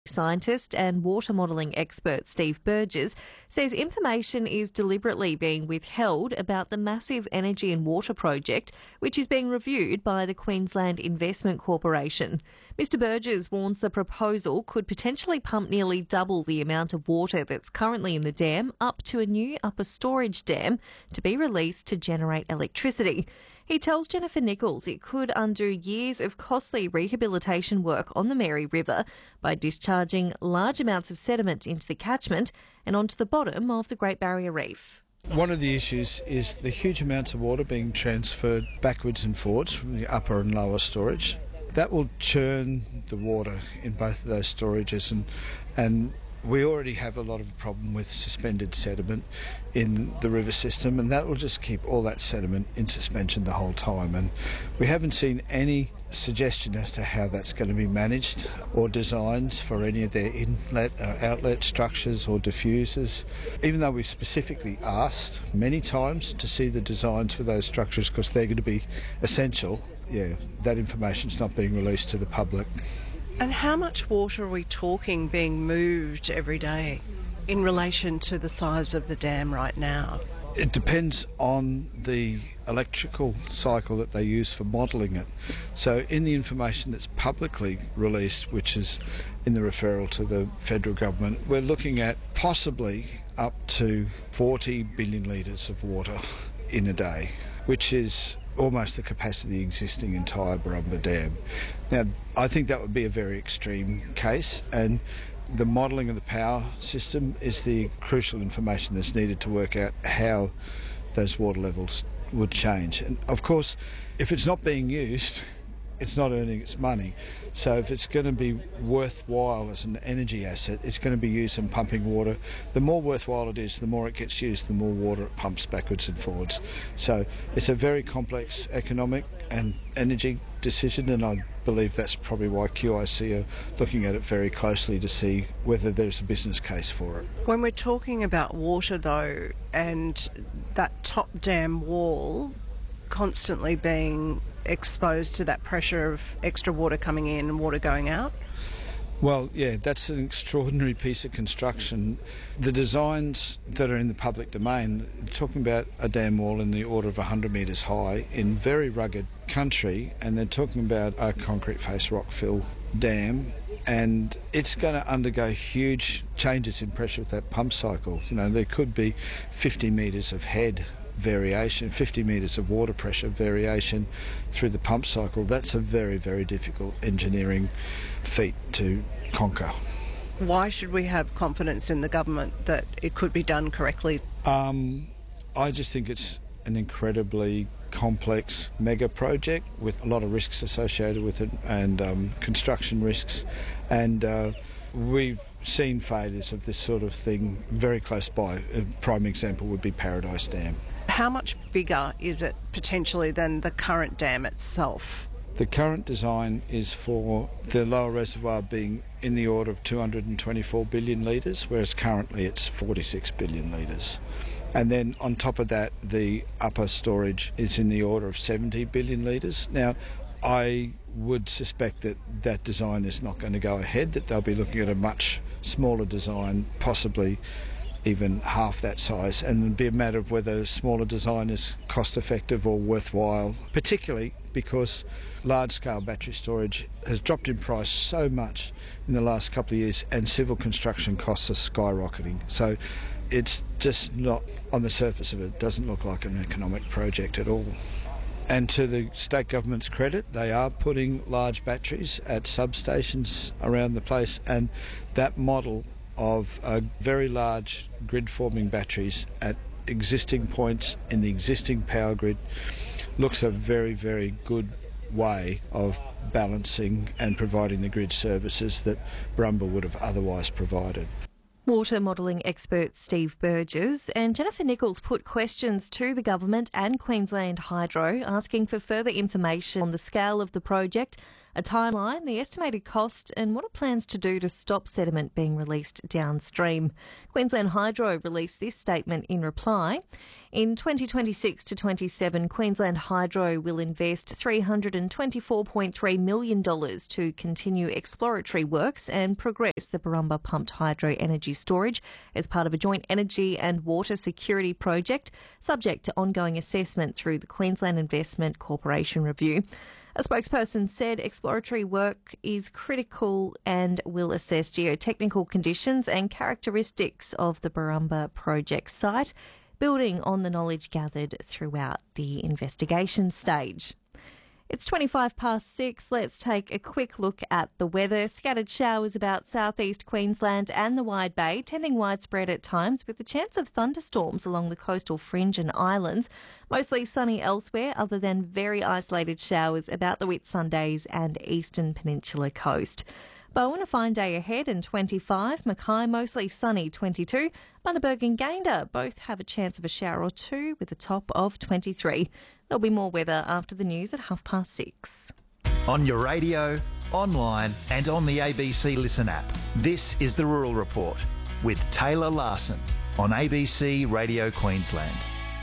Scientist and water modelling expert Steve Burgess says information is deliberately being withheld about the massive energy and water project, which is being reviewed by the Queensland Investment Corporation. Mr Burgess warns the proposal could potentially pump nearly double the amount of water that's currently in the dam up to a new upper storage dam to be released to generate electricity. He tells Jennifer Nichols it could undo years of costly rehabilitation work on the Mary River by discharging large amounts of sediment into the catchment and onto the bottom of the Great Barrier Reef. One of the issues is the huge amounts of water being transferred backwards and forwards from the upper and lower storage. That will churn the water in both of those storages, and we already have a lot of problem with suspended sediment in the river system, and that will just keep all that sediment in suspension the whole time. And we haven't seen any suggestion as to how that's going to be managed or designs for any of their inlet or outlet structures or diffusers, even though we've specifically asked many times to see the designs for those structures because they're going to be essential. Yeah, that information's not being released to the public. And how much water are we talking being moved every day in relation to the size of the dam right now? It depends on the electrical cycle that they use for modelling it. So in the information that's publicly released, which is in the referral to the federal government, we're looking at possibly up to 40 billion litres of water in a day, which is almost the capacity of the existing entire Barumba Dam. Now, I think that would be a very extreme case, and the modelling of the power system is the crucial information that's needed to work out how those water levels would change. And of course, if it's not being used, it's not earning its money. So if it's going to be worthwhile as an energy asset, it's going to be used in pumping water. The more worthwhile it is, the more it gets used, the more water it pumps backwards and forwards. So it's a very complex economic and energy decision, and I believe that's probably why QIC are looking at it very closely to see whether there's a business case for it. When we're talking about water though, and that top dam wall constantly being exposed to that pressure of extra water coming in and water going out? Well, yeah, that's an extraordinary piece of construction. The designs that are in the public domain, talking about a dam wall in the order of 100 metres high in very rugged country, and they're talking about a concrete face rock fill dam, and it's going to undergo huge changes in pressure with that pump cycle. You know, there could be 50 metres of head variation, 50 metres of water pressure variation through the pump cycle. That's a very, very difficult engineering feat to conquer. Why should we have confidence in the government that it could be done correctly? I just think it's an incredibly complex mega project with a lot of risks associated with it, and construction risks, and we've seen failures of this sort of thing very close by. A prime example would be Paradise Dam. How much bigger is it potentially than the current dam itself? The current design is for the lower reservoir being in the order of 224 billion litres, whereas currently it's 46 billion litres. And then on top of that, the upper storage is in the order of 70 billion litres. Now, I would suspect that that design is not going to go ahead, that they'll be looking at a much smaller design, possibly even half that size, and it'd be a matter of whether a smaller design is cost effective or worthwhile, particularly because large-scale battery storage has dropped in price so much in the last couple of years, and civil construction costs are skyrocketing. So it's just not, on the surface of it, doesn't look like an economic project at all. And to the state government's credit, they are putting large batteries at substations around the place, and that model of very large grid-forming batteries at existing points in the existing power grid looks a very, very good way of balancing and providing the grid services that Barumba would have otherwise provided. Water modelling expert Steve Burgess and Jennifer Nichols put questions to the government and Queensland Hydro asking for further information on the scale of the project, a timeline, the estimated cost and what it plans to do to stop sediment being released downstream. Queensland Hydro released this statement in reply. In 2026 to 27, Queensland Hydro will invest $324.3 million to continue exploratory works and progress the Barumba pumped hydro energy storage as part of a joint energy and water security project, subject to ongoing assessment through the Queensland Investment Corporation review. A spokesperson said exploratory work is critical and will assess geotechnical conditions and characteristics of the Barumba project site, building on the knowledge gathered throughout the investigation stage. It's 6:25. Let's take a quick look at the weather. Scattered showers about southeast Queensland and the Wide Bay, tending widespread at times with a chance of thunderstorms along the coastal fringe and islands. Mostly sunny elsewhere other than very isolated showers about the Whitsundays and eastern peninsula coast. Bowen, a fine day ahead and 25. Mackay, mostly sunny, 22. Bundaberg and Gayndah both have a chance of a shower or two with a top of 23. There'll be more weather after the news at 6:30. On your radio, online and on the ABC Listen app. This is The Rural Report with Taylor Larson on ABC Radio Queensland.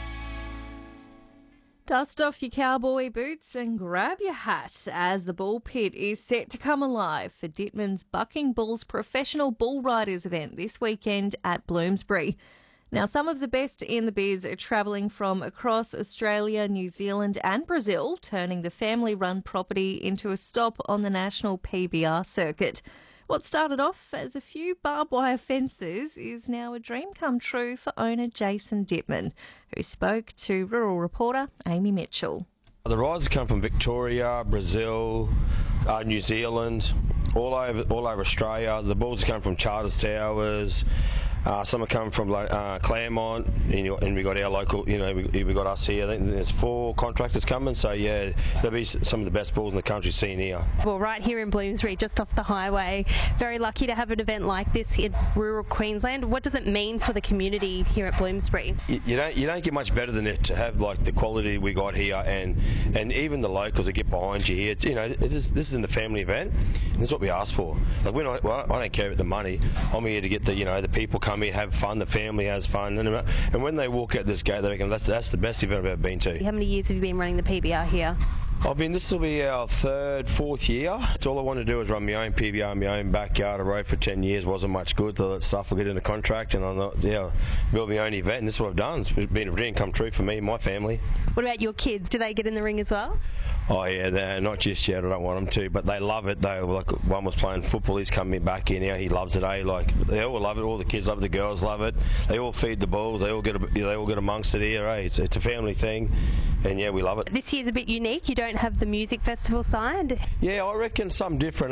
Dust off your cowboy boots and grab your hat as the Bull Pit is set to come alive for Dittman's Bucking Bulls Professional Bull Riders event this weekend at Bloomsbury. Now, some of the best in the biz are travelling from across Australia, New Zealand and Brazil, turning the family-run property into a stop on the national PBR circuit. What started off as a few barbed wire fences is now a dream come true for owner Jason Dittman, who spoke to rural reporter Amy Mitchell. The riders come from Victoria, Brazil, New Zealand, all over Australia. The bulls come from Charters Towers. Some are coming from Claremont, and we got our local. We got us here. I think there's 4 contractors coming. So yeah, there'll be some of the best bulls in the country seen here. Well, right here in Bloomsbury, just off the highway. Very lucky to have an event like this in rural Queensland. What does it mean for the community here at Bloomsbury? You don't get much better than it to have like the quality we got here, and even the locals that get behind you here. This isn't a family event. And this is what we asked for. Like I don't care about the money. I'm here to get the people come here, have fun, the family has fun, and when they walk out this gate, they reckon that's the best event I've ever been to. How many years have you been running the PBR here? This will be our 3rd, 4th year. It's all I want to do is run my own PBR in my own backyard. I rode for 10 years, wasn't much good. All that stuff, I'll get in a contract and I'll build my own event, and this is what I've done. It's been a dream come true for me and my family. What about your kids? Do they get in the ring as well? Oh yeah, they're not just yet. I don't want them to, but they love it. One was playing football. He's coming back in now. He loves it. They all love it. All the kids love it. The girls love it. They all feed the bulls. They all get amongst it here. It's a family thing, and yeah, we love it. This year's a bit unique. You don't have the music festival side. Yeah, I reckon something different.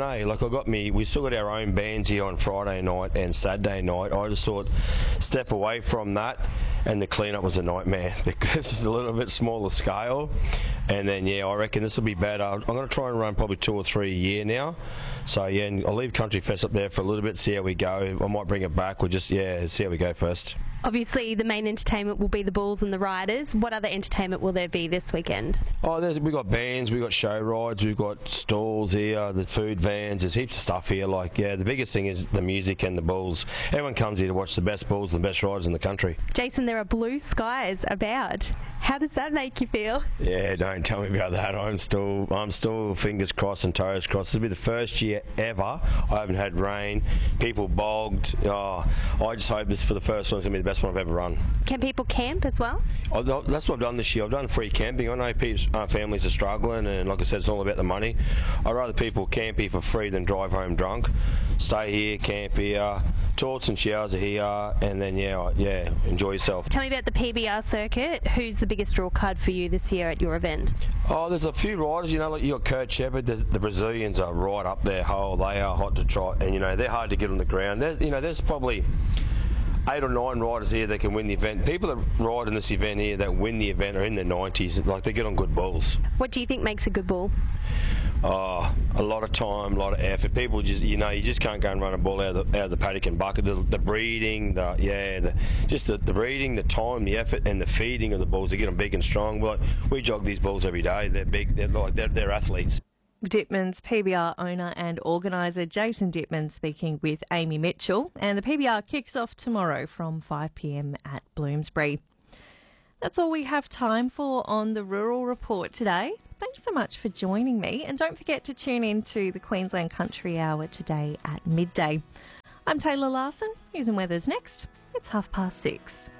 We still got our own bands here on Friday night and Saturday night. I just thought step away from that, and the cleanup was a nightmare because it's a little bit smaller scale. And then, I reckon this will be better. I'm going to try and run probably 2 or 3 a year now. So, and I'll leave Country Fest up there for a little bit, see how we go. I might bring it back. We'll just, see how we go first. Obviously, the main entertainment will be the bulls and the riders. What other entertainment will there be this weekend? We've got bands, we've got show rides, we've got stalls here, the food vans. There's heaps of stuff here. The biggest thing is the music and the bulls. Everyone comes here to watch the best bulls and the best riders in the country. Jason, there are blue skies about. How does that make you feel? Yeah, don't tell me about that. I'm still fingers crossed and toes crossed. This will be the first year ever I haven't had rain. People bogged. I just hope this for the first one is going to be the best one I've ever run. Can people camp as well? That's what I've done this year. I've done free camping. I know families are struggling, and like I said, it's all about the money. I'd rather people camp here for free than drive home drunk. Stay here, camp here, toilets and showers are here, and then enjoy yourself. Tell me about the PBR circuit. Who's the biggest draw card for you this year at your event? There's a few riders. You got Kurt Shepard. The Brazilians are right up their hole. They are hot to trot, and they're hard to get on the ground. There's probably 8 or 9 riders here that can win the event. People that ride in this event here that win the event are in their 90s. They get on good bulls. What do you think makes a good bull? A lot of time, a lot of effort. People just, you just can't go and run a bull out of the paddock and bucket. The breeding, the breeding, the time, the effort, and the feeding of the bulls to get them big and strong. We jog these bulls every day. They're big. They're athletes. Dittman's PBR owner and organiser Jason Dittman speaking with Amy Mitchell, and the PBR kicks off tomorrow from 5 p.m. at Bloomsbury. That's all we have time for on the Rural Report today. Thanks so much for joining me, and don't forget to tune in to the Queensland Country Hour today at midday. I'm Taylor Larson. News and weather's next. It's 6:30.